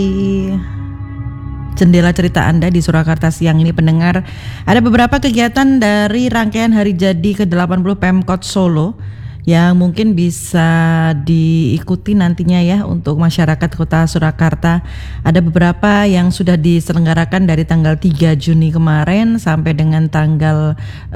Jendela cerita Anda di Surakarta siang ini pendengar, ada beberapa kegiatan dari rangkaian hari jadi ke-80 Pemkot Solo yang mungkin bisa diikuti nantinya ya untuk masyarakat Kota Surakarta. Ada beberapa yang sudah diselenggarakan dari tanggal 3 Juni kemarin sampai dengan tanggal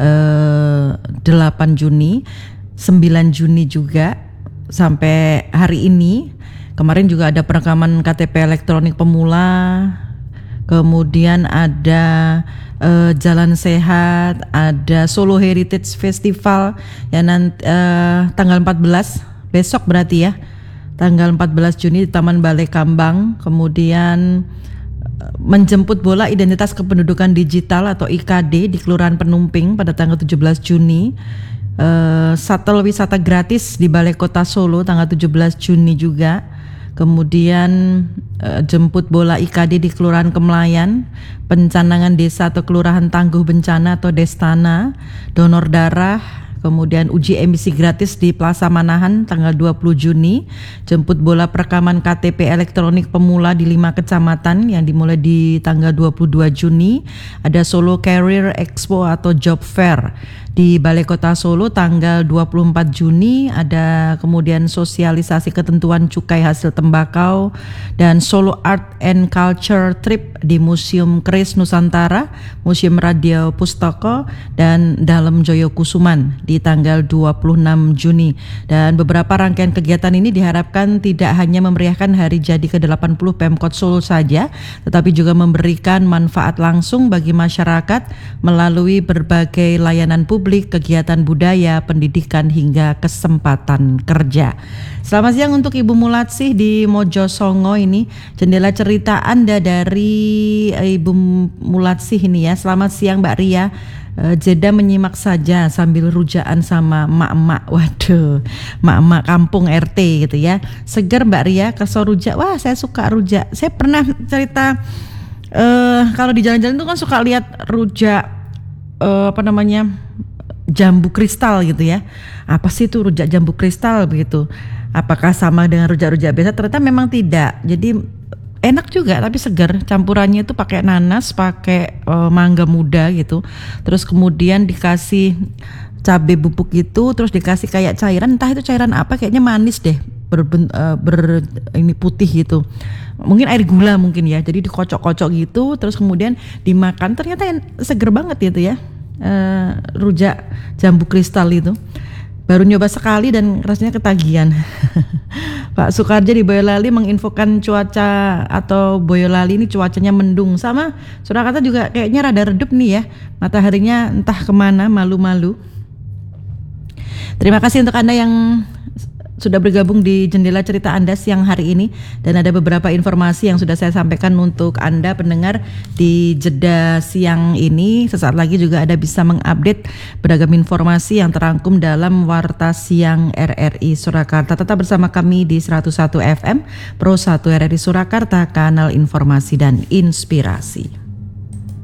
8 Juni, 9 Juni juga sampai hari ini. Kemarin juga ada perekaman KTP elektronik pemula, kemudian ada Jalan Sehat, ada Solo Heritage Festival yang nanti tanggal 14 besok berarti ya, tanggal 14 Juni di Taman Balai Kambang. Kemudian menjemput bola identitas kependudukan digital atau IKD di Kelurahan Penumping pada tanggal 17 Juni. Shuttle wisata gratis di Balai Kota Solo tanggal 17 Juni juga. Kemudian jemput bola IKD di Kelurahan Kemlayan, pencanangan desa atau Kelurahan Tangguh Bencana atau Destana, donor darah, kemudian uji emisi gratis di Plaza Manahan tanggal 20 Juni, jemput bola perekaman KTP elektronik pemula di 5 kecamatan yang dimulai di tanggal 22 Juni, ada Solo Career Expo atau Job Fair di Balai Kota Solo tanggal 24 Juni, ada kemudian sosialisasi ketentuan cukai hasil tembakau dan Solo Art and Culture Trip di Museum Keris Nusantara, Museum Radio Pustaka dan Dalem Joyo Kusuman di tanggal 26 Juni. Dan beberapa rangkaian kegiatan ini diharapkan tidak hanya memeriahkan hari jadi ke-80 Pemkot Solo saja, tetapi juga memberikan manfaat langsung bagi masyarakat melalui berbagai layanan publik, kegiatan budaya, pendidikan hingga kesempatan kerja. Selamat siang untuk Ibu Mulatsih di Mojosongo ini, jendela cerita Anda dari Ibu Mulatsih ini ya. Selamat siang Mbak Ria. Jeda menyimak saja sambil rujaan sama emak-emak. Waduh, emak-emak kampung RT gitu ya. Seger Mbak Ria, keso rujak. Wah, saya suka rujak. Saya pernah cerita kalau di jalan-jalan itu kan suka lihat rujak jambu kristal gitu ya. Apa sih itu rujak jambu kristal begitu? Apakah sama dengan rujak-rujak biasa? Ternyata memang tidak. Jadi enak juga tapi segar. Campurannya itu pakai nanas, pakai mangga muda gitu. Terus kemudian dikasih cabai bubuk gitu, terus dikasih kayak cairan, entah itu cairan apa, kayaknya manis deh. Ini putih gitu. Mungkin air gula mungkin ya. Jadi dikocok-kocok gitu, terus kemudian dimakan. Ternyata seger banget gitu ya. Rujak jambu kristal itu baru nyoba sekali dan rasanya ketagihan. Pak Sukarja di Boyolali menginfokan cuaca atau Boyolali ini cuacanya mendung, sama Surakarta juga kayaknya rada redup nih ya, mataharinya entah kemana, malu-malu. Terima kasih untuk Anda yang sudah bergabung di jendela cerita Anda siang hari ini, dan ada beberapa informasi yang sudah saya sampaikan untuk Anda pendengar di jeda siang ini. Sesaat lagi juga ada bisa mengupdate beragam informasi yang terangkum dalam Warta Siang RRI Surakarta. Tetap bersama kami di 101 FM Pro 1 RRI Surakarta, kanal informasi dan inspirasi.